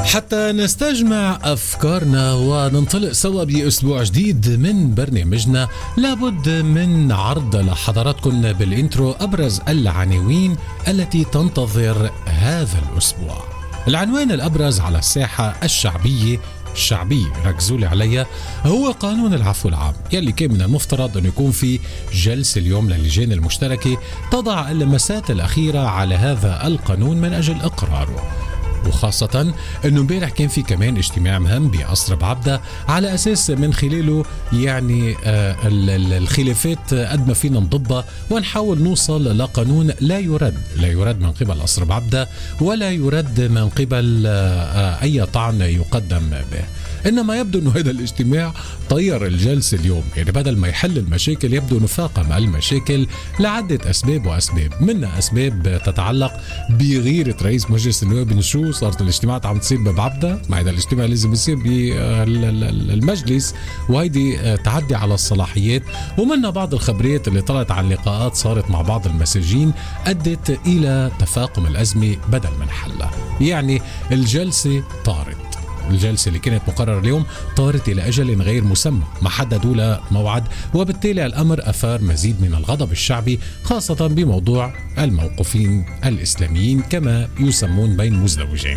حتى نستجمع أفكارنا وننطلق سوا بأسبوع جديد من برنامجنا. لابد من عرض لحضراتكم بالإنترو أبرز العناوين التي تنتظر هذا الأسبوع. العنوان الأبرز على الساحة الشعبية ركزوا لي عليها هو قانون العفو العام، يلي كان من المفترض أن يكون في جلسة اليوم للجان المشتركة تضع اللمسات الأخيرة على هذا القانون من أجل إقراره، وخاصة أنه امبارح كان في كمان اجتماع مهم بقصر بعبدة على أساس من خلاله يعني الخلافات قد ما فينا نضبها ونحاول نوصل لقانون لا يرد من قبل قصر بعبدة ولا يرد من قبل أي طعن يقدم به. إنما يبدو أنه هذا الاجتماع طير الجلسة اليوم، يعني بدل ما يحل المشاكل يبدو أنه فاقم المشاكل لعدة أسباب، منها أسباب تتعلق بغيرة رئيس مجلس النواب. شو صارت الاجتماعات عم تصير ببعبدة؟ مع هذا الاجتماع لازم يصير بالمجلس، وهيدي تعدي على الصلاحيات. ومنها بعض الخبريات اللي طلعت عن لقاءات صارت مع بعض المساجين أدت إلى تفاقم الأزمة بدل من حلها. يعني الجلسة اللي كانت مقررة اليوم طارت إلى أجل غير مسمى، ما حددوا لها موعد، وبالتالي الأمر أثار مزيد من الغضب الشعبي، خاصة بموضوع الموقوفين الإسلاميين كما يسمون بين مزدوجين.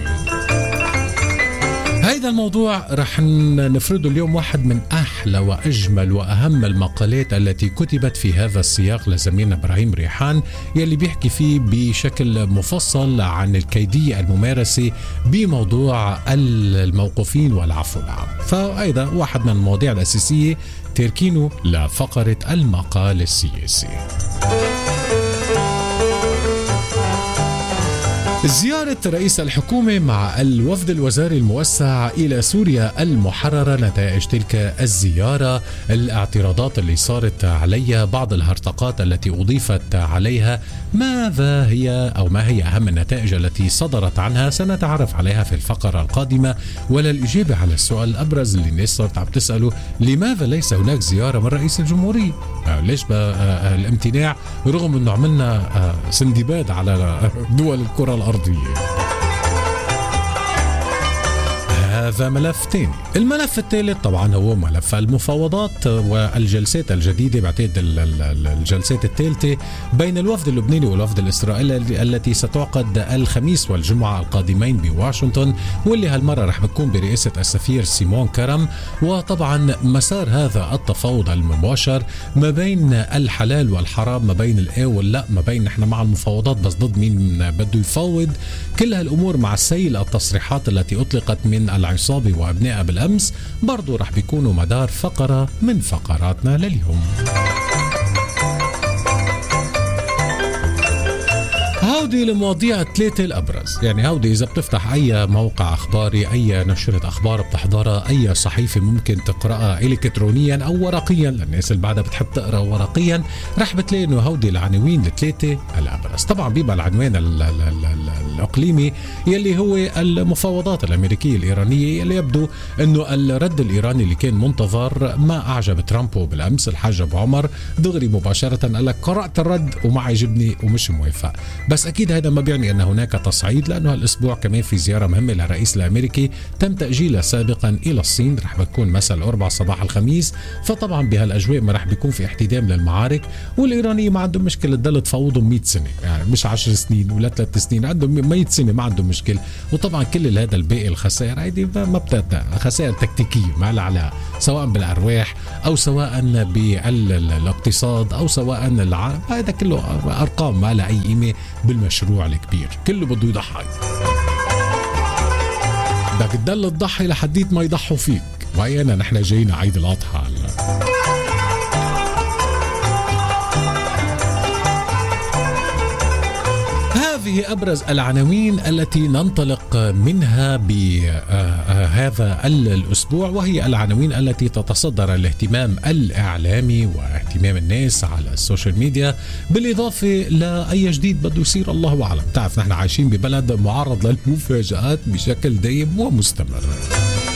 هذا الموضوع رح نفرده اليوم واحد من أحلى وأجمل وأهم المقالات التي كتبت في هذا السياق لزميلنا إبراهيم ريحان، يلي بيحكي فيه بشكل مفصل عن الكيدية الممارسة بموضوع الموقوفين والعفو العام. فأيضا واحد من المواضيع الأساسية تركينه لفقرة المقال السياسي. زيارة رئيس الحكومة مع الوفد الوزاري الموسع إلى سوريا المحررة، نتائج تلك الزيارة، الاعتراضات اللي صارت عليها، بعض الهرطقات التي أضيفت عليها، ما هي أهم النتائج التي صدرت عنها، سنتعرف عليها في الفقرة القادمة. ولا الإجابة على السؤال الأبرز اللي الناس صارت عم تسأله، لماذا ليس هناك زيارة من رئيس الجمهورية؟ ليش الامتناع رغم أنه عملنا سندباد على دول الكرة الأرضية؟ هذا ملف تاني. الملف الثالث طبعا هو ملف المفاوضات والجلسات الجديدة، بعتقد الجلسات الثالثة بين الوفد اللبناني والوفد الإسرائيلي التي ستعقد الخميس والجمعة القادمين بواشنطن، واللي هالمرة رح بتكون برئاسة السفير سيمون كرم. وطبعا مسار هذا التفاوض المباشر ما بين الحلال والحرام، ما بين الآ واللا، ما بين نحن مع المفاوضات بس ضد مين بده يفاوض، كل هالأمور مع السيل التصريحات التي أطلقت من العصابة وأبنائها بالأمس، برضو رح بيكونوا مدار فقرة من فقراتنا لليوم. هودي المواضيع الثلاثة الأبرز، يعني هودي إذا بتفتح أي موقع أخباري، أي نشرة أخبار بتحضرها، أي صحيفة ممكن تقرأها إلكترونيا أو ورقيا، للناس اللي بعدها بتحب تقرأ ورقيا، رح بتلاقي إنه هودي العناوين الثلاثة الأبرز. طبعا بيبقى العنوان الإقليمي يلي هو المفاوضات الأمريكية الإيرانية، اللي يبدو إنه الرد الإيراني اللي كان منتظر ما أعجب ترامب بالأمس. الحاج أبو عمر دغري مباشرة قال لك قرأت الرد وما عجبني ومش موافق، بس أكيد هذا ما بيعني أن هناك تصعيد، لأنه هالأسبوع كمان في زيارة مهمة للرئيس الأمريكي تم تأجيلها سابقا إلى الصين، رح بتكون مساء الأربعاء صباح الخميس. فطبعا بهالأجواء ما رح بيكون في احتدام للمعارك، والإيرانية ما عندهم مشكلة تضل تفاوضهم 100 سنة، يعني مش 10 سنين ولا 3 سنين، عندهم 100 سنة ما عندهم مشكلة. وطبعا كل هذا الباقي الخسائر هيدي ما بتاعتها خسائر تكتيكية ما لها علاقة، سواء بالأرواح أو سواء بالاقتصاد أو سواء هذا كله أرقام ما لها أي قيمة بالمشروع الكبير، كله بده يضحي، بدك تضل تضحي لحديت ما يضحوا فيك. وأيانا نحن جايين عيد الأضحى. هذه أبرز العناوين التي ننطلق منها بهذا الأسبوع، وهي العناوين التي تتصدر الاهتمام الإعلامي واهتمام الناس على السوشيال ميديا، بالإضافة لأي جديد بده يصير الله أعلم. تعرف نحن عايشين ببلد معرض للمفاجآت بشكل دائم ومستمر.